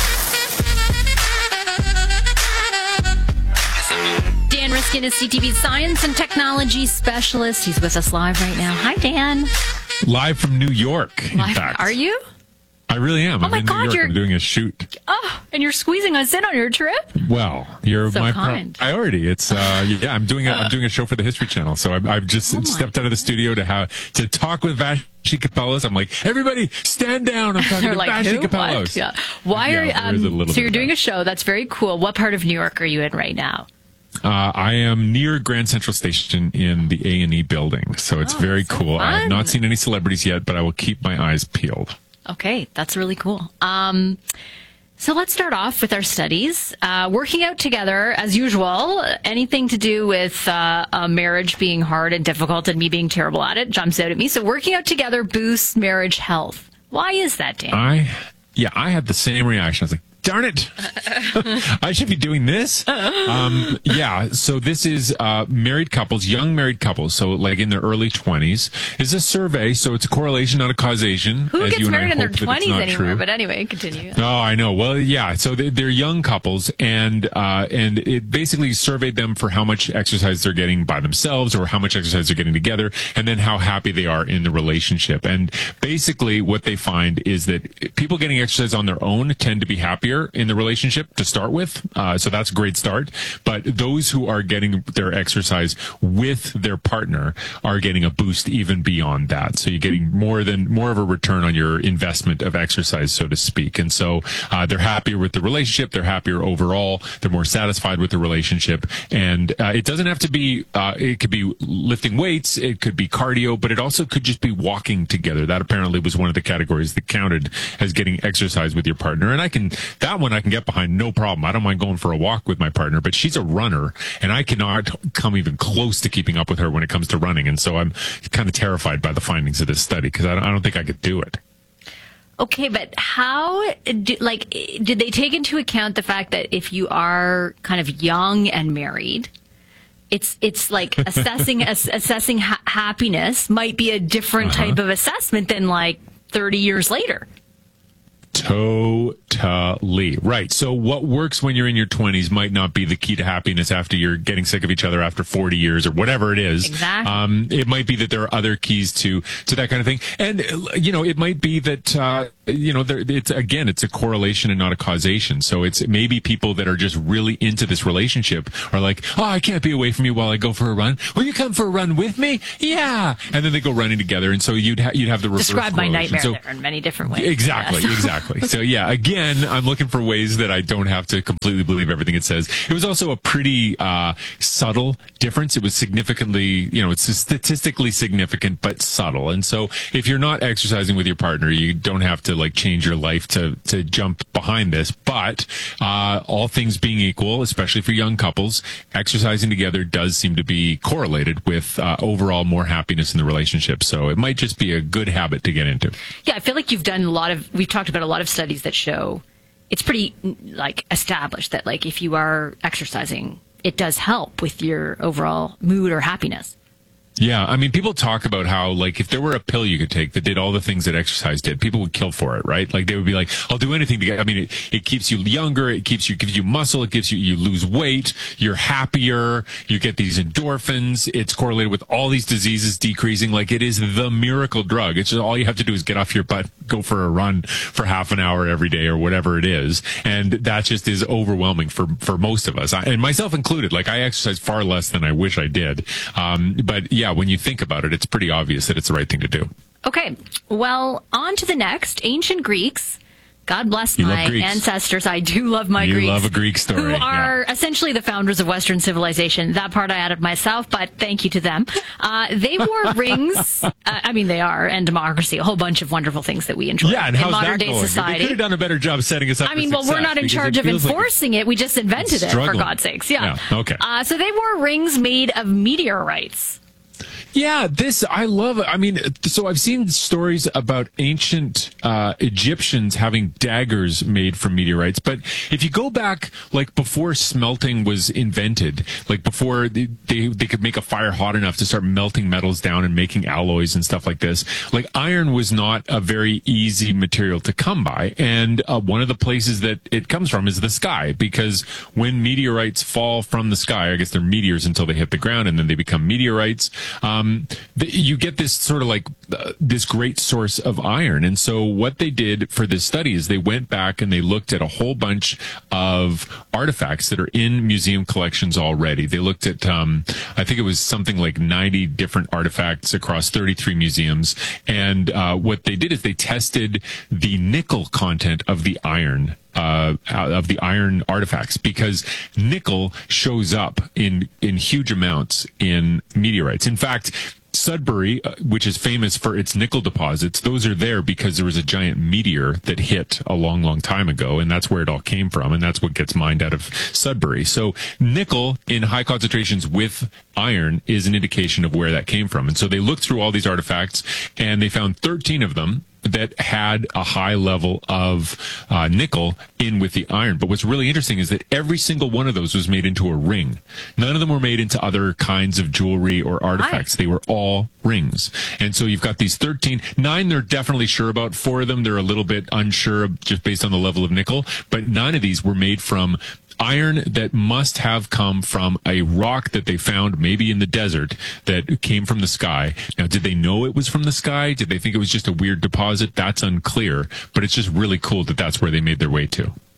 Dan Riskin is C T V science and technology specialist. He's with us live right now. Hi, Dan. Live from New York, in Live. fact. Are you? I really am. Oh I'm my in God, New York. you're- I'm doing a shoot. Oh, and you're squeezing us in on your trip? Well, you're So my kind. priority. It's uh, yeah. I'm doing a I'm doing a show for the History Channel, so I've, I've just Oh stepped out of the studio to have to talk with Vashi Capellos. I'm like, everybody, stand down. I'm talking You're to like, Vashi who? Capellos. What? Yeah. Why Yeah, are you, there is a um, little so bit you're of doing a show. That's very cool. What part of New York are you in right now? Uh, I am near Grand Central Station in the A and E building, so it's Oh, very so cool. I have fun. not seen any celebrities yet, but I will keep my eyes peeled. Okay, that's really cool. Um, so let's start off with our studies. Uh, working out together, as usual, anything to do with uh, a marriage being hard and difficult and me being terrible at it jumps out at me. So working out together boosts marriage health. Why is that, Dan? I, yeah, I had the same reaction. I was like, darn it. I should be doing this. Um, yeah. So this is, uh, married couples, young married couples. So like in their early twenties is a survey. So it's a correlation, not a causation. Who as gets you and I married in their hope that it's twenties not anymore? true. But anyway, continue. Oh, I know. Well, yeah. So they- they're young couples, and uh, and it basically surveyed them for how much exercise they're getting by themselves, or how much exercise they're getting together, and then how happy they are in the relationship. And basically, what they find is that people getting exercise on their own tend to be happier. happier in the relationship to start with. Uh, so that's a great start. But those who are getting their exercise with their partner are getting a boost even beyond that. So you're getting more than more of a return on your investment of exercise, so to speak. And so uh, they're happier with the relationship. They're happier overall. They're more satisfied with the relationship. And uh, it doesn't have to be, uh, it could be lifting weights. It could be cardio, but it also could just be walking together. That apparently was one of the categories that counted as getting exercise with your partner. And I can, that one I can get behind, no problem. I don't mind going for a walk with my partner, but she's a runner and I cannot come even close to keeping up with her when it comes to running. And so I'm kind of terrified by the findings of this study because I don't, I don't think I could do it. Okay, but how, do, like, did they take into account the fact that if you are kind of young and married, it's it's like assessing ass, assessing ha- happiness might be a different uh-huh. type of assessment than like thirty years later? Totally. Right. So what works when you're in your twenties might not be the key to happiness after you're getting sick of each other after forty years or whatever it is. Exactly. Um, it might be that there are other keys to, to that kind of thing. And, you know, it might be that, uh, you know, there, it's, again, it's a correlation and not a causation. So it's maybe people that are just really into this relationship are like, oh, I can't be away from you while I go for a run. Will you come for a run with me? Yeah. And then they go running together. And so you'd, ha- you'd have the reverse Describe my nightmare so, there in many different ways. Exactly. Yes. Exactly. So yeah, again, I'm looking for ways that I don't have to completely believe everything it says. It was also a pretty uh, subtle difference. It was significantly, you know, it's statistically significant, but subtle. And so if you're not exercising with your partner, you don't have to like change your life to, to jump behind this. But uh, all things being equal, especially for young couples, exercising together does seem to be correlated with uh, overall more happiness in the relationship. So it might just be a good habit to get into. Yeah, I feel like you've done a lot of, we've talked about a lot of studies that show it's pretty like established that like if you are exercising, it does help with your overall mood or happiness. Yeah, I mean, people talk about how, like, if there were a pill you could take that did all the things that exercise did, people would kill for it, right? Like, they would be like, I'll do anything to get, I mean, it, it keeps you younger, it keeps you, gives you muscle, it gives you, you lose weight, you're happier, you get these endorphins, it's correlated with all these diseases decreasing, like, it is the miracle drug. It's just, all you have to do is get off your butt, go for a run for half an hour every day or whatever it is, and that just is overwhelming for, for most of us, I, and myself included. Like, I exercise far less than I wish I did, um, but yeah, when you think about it, it's pretty obvious that it's the right thing to do. Okay, well, on to the next. Ancient Greeks. God bless You my love Greeks. ancestors. I do love my you Greeks. You love a Greek story. Who are yeah. essentially the founders of Western civilization. That part I added myself, but thank you to them. Uh, they wore rings. Uh, I mean, they are, and democracy, a whole bunch of wonderful things that we enjoy yeah, and in how's modern that day going? society. They could have done a better job setting us up I mean, for well, we're not in charge of enforcing like it. We just invented it, for God's sakes. Yeah. yeah. Okay. Uh, so they wore rings made of meteorites. Yeah, this, I love it. I mean, so I've seen stories about ancient uh, Egyptians having daggers made from meteorites. But if you go back, like before smelting was invented, like before they, they, they could make a fire hot enough to start melting metals down and making alloys and stuff like this, like iron was not a very easy material to come by. And uh, one of the places that it comes from is the sky, because when meteorites fall from the sky, I guess they're meteors until they hit the ground and then they become meteorites. Um, Um, you get this sort of like uh, this great source of iron. And so what they did for this study is they went back and they looked at a whole bunch of artifacts that are in museum collections already. They looked at, um, I think it was something like ninety different artifacts across thirty-three museums. And uh, what they did is they tested the nickel content of the iron. Uh, of the iron artifacts, because nickel shows up in in huge amounts in meteorites. In fact, Sudbury, uh, which is famous for its nickel deposits, those are there because there was a giant meteor that hit a long, long time ago, and that's where it all came from, and that's what gets mined out of Sudbury. So nickel in high concentrations with iron is an indication of where that came from. And so they looked through all these artifacts, and they found thirteen of them that had a high level of uh, nickel in with the iron. But what's really interesting is that every single one of those was made into a ring. None of them were made into other kinds of jewelry or artifacts. They were all rings. And so you've got these thirteen. Nine they're definitely sure about. Four of them they're a little bit unsure just based on the level of nickel. But nine of these were made from iron that must have come from a rock that they found maybe in the desert that came from the sky. Now, did they know it was from the sky? Did they think it was just a weird deposit? That's unclear, but it's just really cool that that's where they made their way to.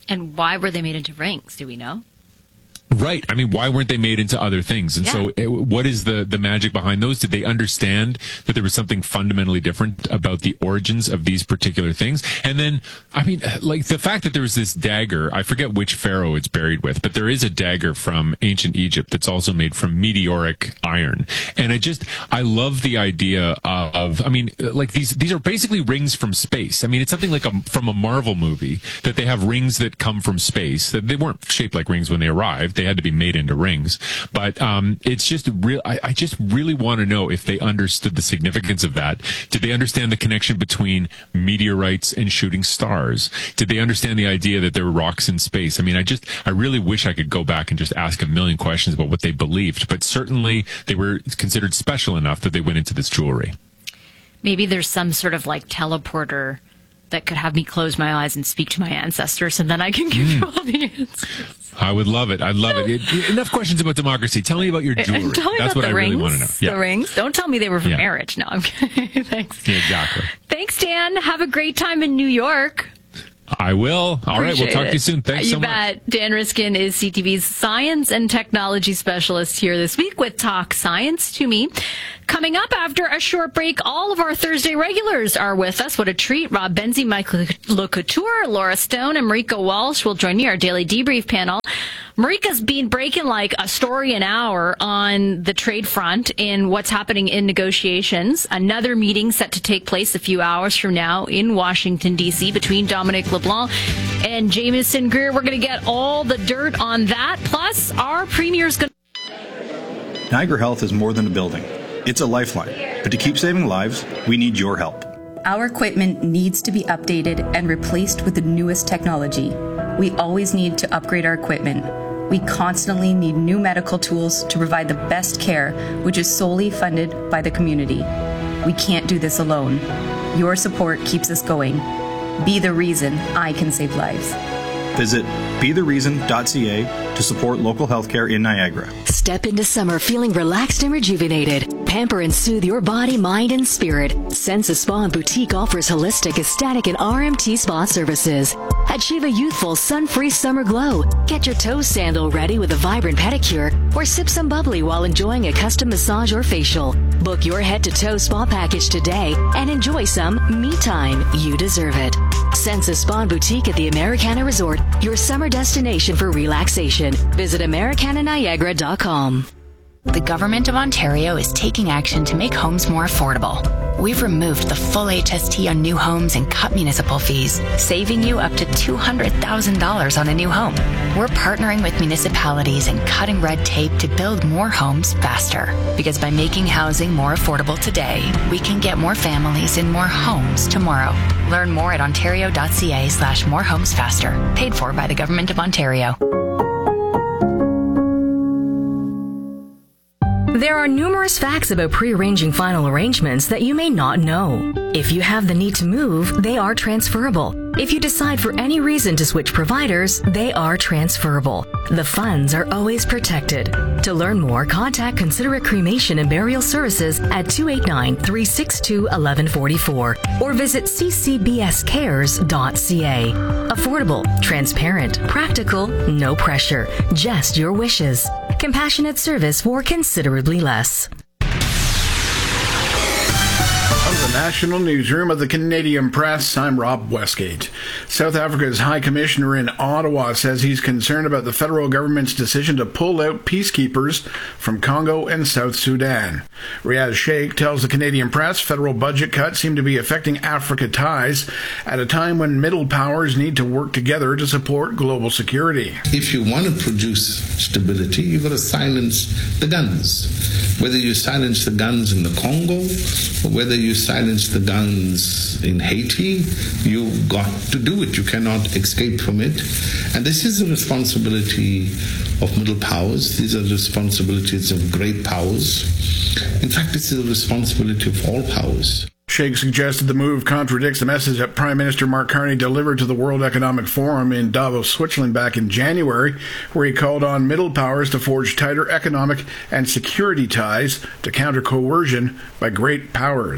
And why were they made into rings? Do we know? Right. I mean, why weren't they made into other things? And Yeah. so it, what is the, the magic behind those? Did they understand that there was something fundamentally different about the origins of these particular things? And then, I mean, like the fact that there was this dagger, I forget which pharaoh it's buried with, but there is a dagger from ancient Egypt that's also made from meteoric iron. And I just, I love the idea of, I mean, like these, these are basically rings from space. I mean, it's something like a, from a Marvel movie that they have rings that come from space, that they weren't shaped like rings when they arrived. They had to be made into rings, but um, it's just real. I, I just really want to know if they understood the significance of that. Did they understand the connection between meteorites and shooting stars? Did they understand the idea that there were rocks in space? I mean, I just, I really wish I could go back and just ask a million questions about what they believed, but certainly they were considered special enough that they went into this jewelry. Maybe there's some sort of like teleporter that could have me close my eyes and speak to my ancestors, and then I can give mm. you all the answers. I would love it. I'd love it. it. Enough questions about democracy. Tell me about your jewelry. Tell me That's about what the I rings, really want to know. Yeah. The rings. Don't tell me they were from Yeah. marriage. No, I'm kidding. Thanks. Yeah, exactly. Thanks, Dan. Have a great time in New York. I will. All right. We'll talk it. to you soon. Thanks you so much. bet. Dan Riskin is C T V's science and technology specialist here this week with Talk Science to Me. Coming up after a short break, all of our Thursday regulars are with us. What a treat. Rob Benzie, Mike LeCouture, Laura Stone, and Marika Walsh will join me, our daily debrief panel. Marika's been breaking like a story an hour on the trade front and what's happening in negotiations. Another meeting set to take place a few hours from now in Washington, D C between Dominic LeBlanc and Jameson Greer. We're going to get all the dirt on that. Plus, our premier's going to... Niagara Health is more than a building. It's a lifeline. But to keep saving lives, we need your help. Our equipment needs to be updated and replaced with the newest technology. We always need to upgrade our equipment. We constantly need new medical tools to provide the best care, which is solely funded by the community. We can't do this alone. Your support keeps us going. Be the reason I can save lives. Visit be the reason dot c a to support local healthcare in Niagara. Step into summer feeling relaxed and rejuvenated. Pamper and soothe your body, mind, and spirit. Sensa Spa and Boutique offers holistic, aesthetic, and R M T spa services. Achieve a youthful, sun-free summer glow. Get your toe sandal ready with a vibrant pedicure, or sip some bubbly while enjoying a custom massage or facial. Book your head-to-toe spa package today and enjoy some me time. You deserve it. Sensa Spa and Boutique at the Americana Resort, your summer destination for relaxation. Visit Americana Niagara dot com. The Government of Ontario is taking action to make homes more affordable. We've removed the full H S T on new homes and cut municipal fees, saving you up to two hundred thousand dollars on a new home. We're partnering with municipalities and cutting red tape to build more homes faster. Because by making housing more affordable today, we can get more families in more homes tomorrow. Learn more at ontario.ca slash more homes faster. Paid for by the Government of Ontario. There are numerous facts about pre-arranging final arrangements that you may not know. If you have the need to move, they are transferable. If you decide for any reason to switch providers, they are transferable. The funds are always protected. To learn more, contact Considerate Cremation and Burial Services at two eight nine, three six two, one one four four or visit c c b s cares dot c a. Affordable, transparent, practical, no pressure, just your wishes. Compassionate service for considerably less. From the National Newsroom of the Canadian Press, I'm Rob Westgate. South Africa's High Commissioner in Ottawa says he's concerned about the federal government's decision to pull out peacekeepers from Congo and South Sudan. Riaz Sheikh tells the Canadian Press federal budget cuts seem to be affecting Africa ties at a time when middle powers need to work together to support global security. If you want to produce stability, you've got to silence the guns. Whether you silence the guns in the Congo, or whether you silence the guns in Haiti, you've got to do it. You cannot escape from it. And this is the responsibility of middle powers. These are the responsibilities of great powers. In fact, this is the responsibility of all powers. Sheikh suggested the move contradicts the message that Prime Minister Mark Carney delivered to the World Economic Forum in Davos, Switzerland back in January, where he called on middle powers to forge tighter economic and security ties to counter coercion by great powers.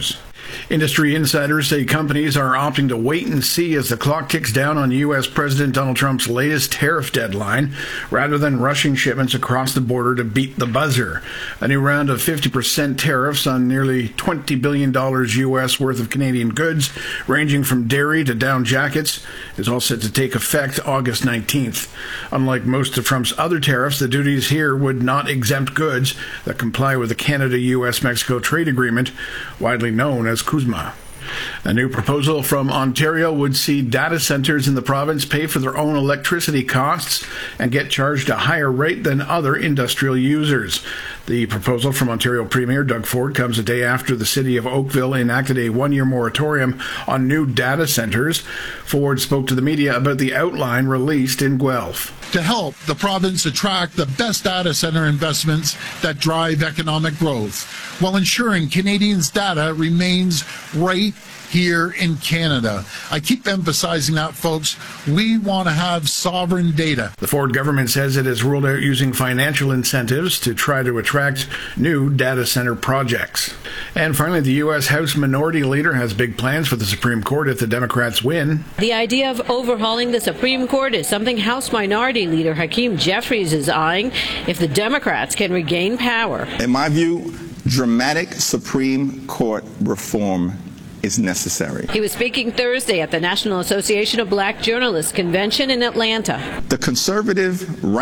Industry insiders say companies are opting to wait and see as the clock ticks down on U S. President Donald Trump's latest tariff deadline, rather than rushing shipments across the border to beat the buzzer. A new round of fifty percent tariffs on nearly twenty billion dollars U S worth of Canadian goods, ranging from dairy to down jackets, is all set to take effect August nineteenth. Unlike most of Trump's other tariffs, the duties here would not exempt goods that comply with the Canada-U S Mexico trade agreement, widely known as CUSMA. A new proposal from Ontario would see data centers in the province pay for their own electricity costs and get charged a higher rate than other industrial users. The proposal from Ontario Premier Doug Ford comes a day after the city of Oakville enacted a one-year moratorium on new data centers. Ford spoke to the media about the outline released in Guelph. To help the province attract the best data center investments that drive economic growth, while ensuring Canadians' data remains right here in Canada. I keep emphasizing that, folks. We want to have sovereign data. The Ford government says it has ruled out using financial incentives to try to attract new data center projects. And finally, the U S. House Minority Leader has big plans for the Supreme Court if the Democrats win. The idea of overhauling the Supreme Court is something House Minority Leader Hakeem Jeffries is eyeing if the Democrats can regain power. In my view, dramatic Supreme Court reform is necessary. He was speaking Thursday at the National Association of Black Journalists Convention in Atlanta. The conservative